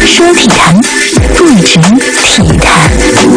说体坛，不止体坛。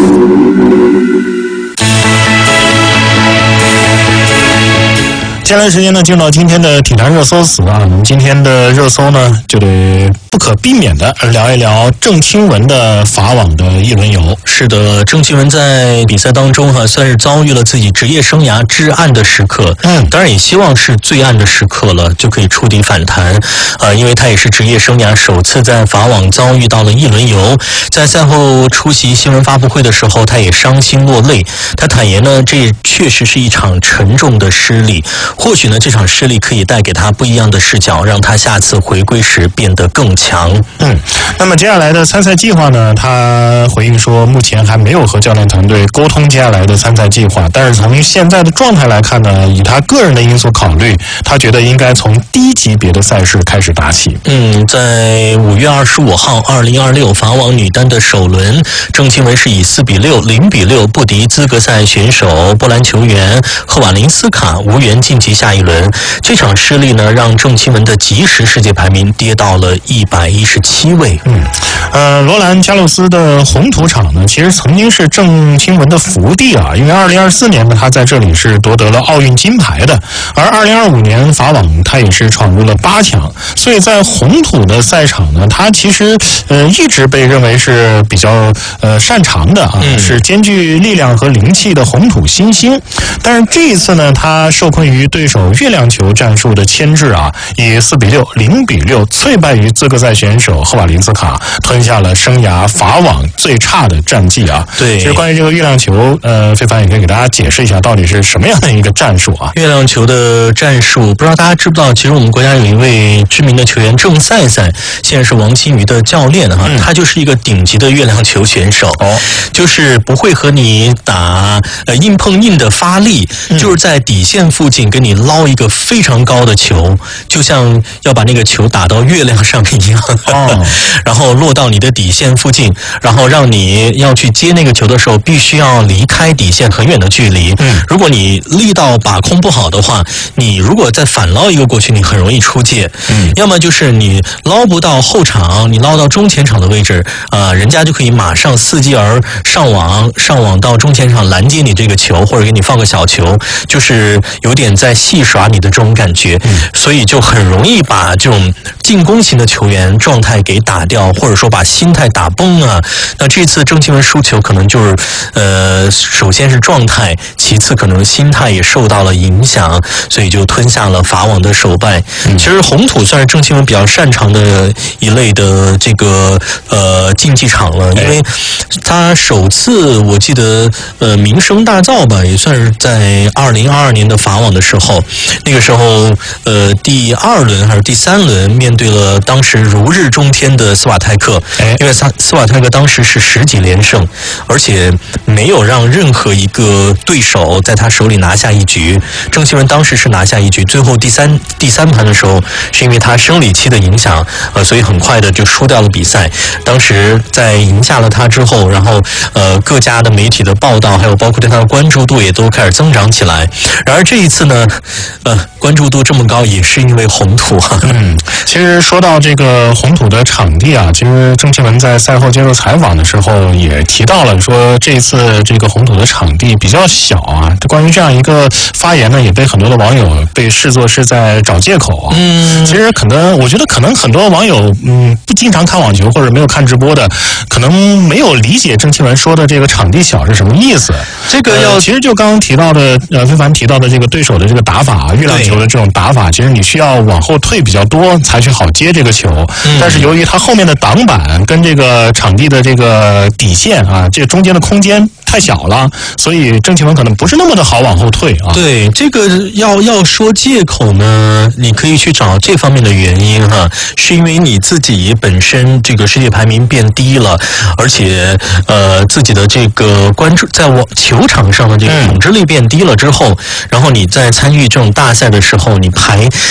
接下来时间呢，进入到今天的体坛热搜词啊。我们今天的热搜呢，就得不可避免的聊一聊郑钦文的法网的一轮游。 是的，郑钦文在比赛当中算是遭遇了自己职业生涯至暗的时刻。当然也希望是最暗的时刻了，就可以触底反弹。因为他也是职业生涯首次在法网遭遇到了一轮游。在赛后出席新闻发布会的时候，他也伤心落泪。他坦言呢，这确实是一场沉重的失利。或许呢，这场失利可以带给他不一样的视角，让他下次回归时变得更强。 那么接下来的参赛计划呢？他回应说，目前还没有和教练团队沟通接下来的参赛计划。但是从现在的状态来看呢，以他个人的因素考虑，他觉得应该从低级别的赛事开始打起。 在5月25号2026法网女单的首轮，郑钦文是以4-6、0-6不敌资格赛选手波兰球员赫瓦林斯卡，无缘晋级下一轮。这场失利呢，让郑钦文的即时世界排名跌到了117位。 罗兰加洛斯的红土场呢，其实曾经是郑钦文的福地啊，因为2024年呢，他在这里是夺得了奥运金牌的，而2025年法网他也是闯入了8强，所以在红土的赛场呢，他其实一直被认为是比较擅长的啊，是兼具力量和灵气的红土新星。但是这一次呢，他受困于对手月亮球战术的牵制啊，以4-6、0-6脆败于资格赛选手赫瓦林斯卡，吞下了生涯法网最差的战绩啊。 对， 其实关于这个月亮球，非凡也可以给大家解释一下到底是什么样的一个战术啊？ 月亮球的战术，不知道大家知不知道？其实我们国家有一位知名的球员郑赛赛，现在是王新瑜的教练哈，他就是一个顶级的月亮球选手，就是不会和你打硬碰硬的发力，就是在底线附近给你捞一个非常高的球，就像要把那个球打到月亮上一样，然后落到你的底线附近，然后让你要去接那个球的时候，必须要离开底线很远的距离。如果你力道把控不好的话，你如果再反捞一个过去，你很容易出界。要么就是你捞不到后场，你捞到中前场的位置，人家就可以马上伺机而上网到中前场拦截你这个球，或者给你放个小球，就是有点在戏耍你的这种感觉，所以就很容易把这种进攻型的球员状态给打掉，或者说把心态打崩啊。那这次郑钦文输球可能就是首先是状态，其次可能心态也受到了影响，所以就吞下了法网的首败。其实红土算是郑钦文比较擅长的一类的这个竞技场了，因为他首次我记得名声大噪吧，也算是在2022年的法网的时候，那个时候第2轮还是第3轮面对了当时如日中天的斯瓦泰克，因为斯瓦泰克当时是10几连胜，而且没有让任何一个对手在他手里拿下一局。郑钦文当时是拿下一局，最后第三盘的时候，是因为他生理期的影响，所以很快的就输掉了比赛。当时在赢下了他之后，然后各家的媒体的报道，还有包括对他的关注度也都开始增长起来。然而这一次呢，关注度这么高，也是因为红土啊。 其实说到这个红土的场地啊，其实郑钦文在赛后接受采访的时候也提到了，说这次这个红土的场地比较小啊。关于这样一个发言呢，也被很多的网友被视作是在找借口啊。其实我觉得可能很多网友不经常看网球或者没有看直播的，可能没有理解郑钦文说的这个场地小是什么意思。这个其实就刚刚提到的非凡提到的这个对手的这个打法，月亮球的这种打法，其实你需要往后退比较多才去好接这个球。但是由于它后面的挡板跟这个场地的这个底线啊，这中间的空间太小了，所以郑钦文可能不是那么的好往后退啊。 对，这个要说借口呢，你可以去找这方面的原因哈，是因为你自己本身这个世界排名变低了，而且自己的这个关注在球场上的这个统治力变低了之后，然后你在参与这种大赛的时候，你排